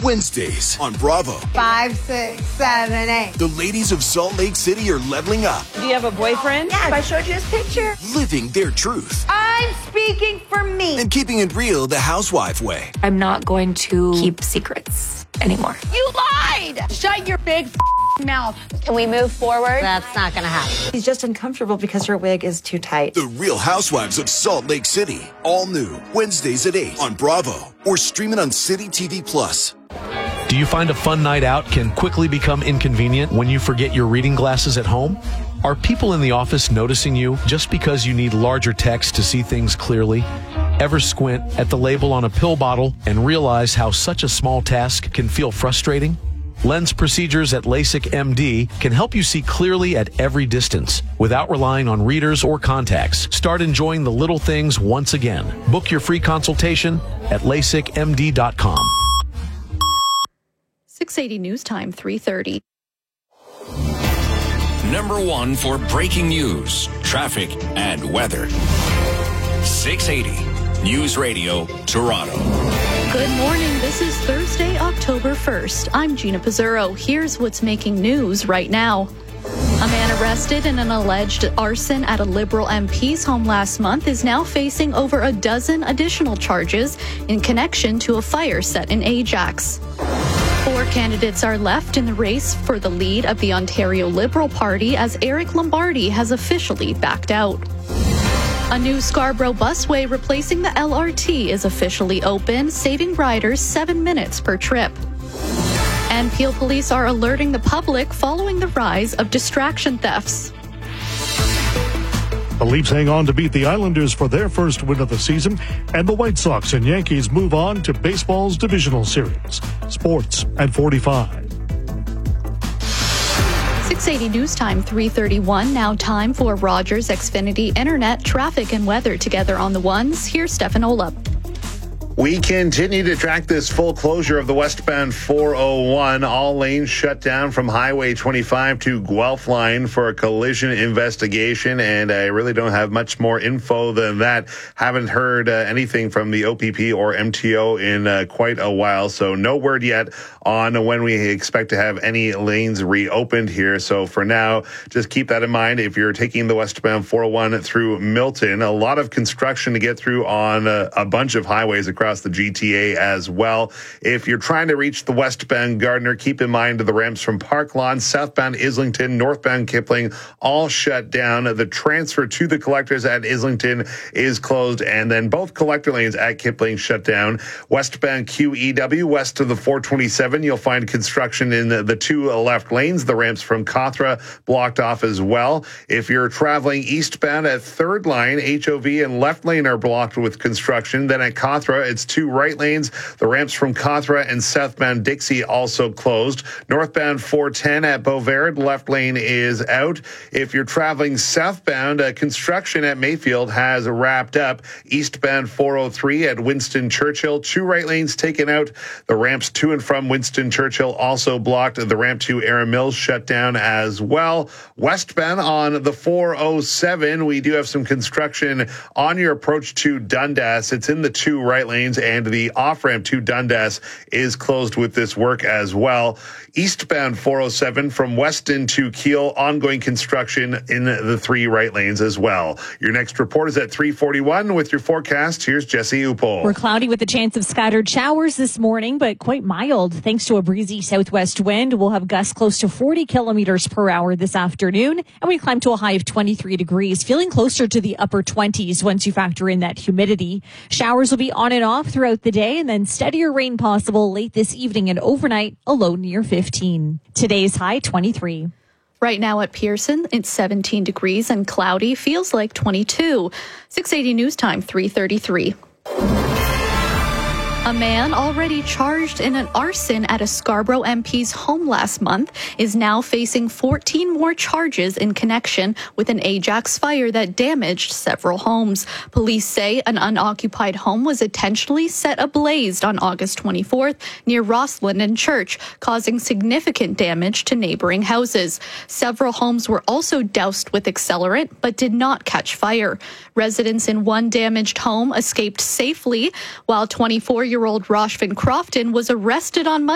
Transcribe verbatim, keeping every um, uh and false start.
Wednesdays on Bravo. Five, six, seven, eight. The ladies of Salt Lake City are leveling up. Do you have a boyfriend? Yes, I showed you his picture. Living their truth. I'm speaking for me. And keeping it real the housewife way. I'm not going to keep secrets anymore. You lied! Shut your big mouth. Can we move forward? That's not going to happen. He's just uncomfortable because her wig is too tight. The Real Housewives of Salt Lake City. All new Wednesdays at eight on Bravo or streaming on City T V Plus. Do you find a fun night out can quickly become inconvenient when you forget your reading glasses at home? Are people in the office noticing you just because you need larger text to see things clearly? Ever squint at the label on a pill bottle and realize how such a small task can feel frustrating? Lens procedures at LASIK M D can help you see clearly at every distance without relying on readers or contacts. Start enjoying the little things once again. Book your free consultation at lasik m d dot com. six eighty News Time, three thirty. Number one for breaking news, traffic, and weather. six eighty News Radio, Toronto. Good morning. This is Thursday, October first. I'm Gina Pizzurro. Here's what's making news right now. A man arrested in an alleged arson at a Liberal M P's home last month is now facing over a dozen additional charges in connection to a fire set in Ajax. Four candidates are left in the race for the lead of the Ontario Liberal Party as Eric Lombardi has officially backed out. A new Scarborough busway replacing the L R T is officially open, saving riders seven minutes per trip. And Peel police are alerting the public following the rise of distraction thefts. The Leafs hang on to beat the Islanders for their first win of the season, and the White Sox and Yankees move on to baseball's divisional series. Sports at forty-five. six eighty News Time, three thirty-one. Now time for Rogers Xfinity Internet, traffic and weather together on the ones. Here's Stefan Olap. We continue to track this full closure of the westbound four oh one. All lanes shut down from Highway twenty-five to Guelph Line for a collision investigation, and I really don't have much more info than that. Haven't heard uh, anything from the O P P or M T O in uh, quite a while, so no word yet on when we expect to have any lanes reopened here. So for now, just keep that in mind if you're taking the westbound four oh one through Milton. A lot of construction to get through on uh, a bunch of highways across the G T A as well. If you're trying to reach the westbound Gardiner, keep in mind the ramps from Park Lawn, southbound Islington, northbound Kipling, all shut down. The transfer to the collectors at Islington is closed, and then both collector lanes at Kipling shut down. Westbound Q E W, west of the four twenty-seven, you'll find construction in the, the two left lanes. The ramps from Cawthra blocked off as well. If you're traveling eastbound at Third Line, H O V and left lane are blocked with construction. Then at Cawthra, it's two right lanes. The ramps from Cawthra and southbound Dixie also closed. Northbound four ten at Beauvert, left lane is out. If you're traveling southbound, uh, construction at Mayfield has wrapped up. Eastbound four oh three at Winston Churchill, two right lanes taken out. The ramps to and from Winston Churchill also blocked. The ramp to Erin Mills shut down as well. Westbound on the four oh seven, we do have some construction on your approach to Dundas. It's in the two right lanes, and the off-ramp to Dundas is closed with this work as well. Eastbound four oh seven from Weston to Kiel, ongoing construction in the three right lanes as well. Your next report is at three forty-one with your forecast. Here's Jesse Upol. We're cloudy with a chance of scattered showers this morning, but quite mild thanks to a breezy southwest wind. We'll have gusts close to forty kilometers per hour this afternoon, and we climb to a high of twenty-three degrees, feeling closer to the upper twenties once you factor in that humidity. Showers will be on and off throughout the day, and then steadier rain possible late this evening and overnight, a low near fifteen. Today's high, twenty-three. Right now at Pearson, it's seventeen degrees and cloudy, feels like twenty-two. six eighty News Time, three thirty-three. A man already charged in an arson at a Scarborough M P's home last month is now facing fourteen more charges in connection with an Ajax fire that damaged several homes. Police say an unoccupied home was intentionally set ablaze on August twenty-fourth near Rossland and Church, causing significant damage to neighboring houses. Several homes were also doused with accelerant but did not catch fire. Residents in one damaged home escaped safely, while twenty-four-year-old Roshvin Crofton was arrested on Monday